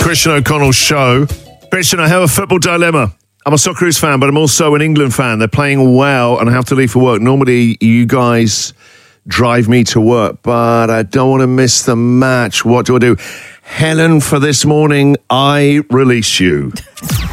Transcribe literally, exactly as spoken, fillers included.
Christian O'Connell show. Christian, I have a football dilemma. I'm a Socceroos fan, but I'm also an England fan. They're playing well and I have to leave for work. Normally, you guys drive me to work, but I don't want to miss the match. What do I do? Helen, for this morning, I release you.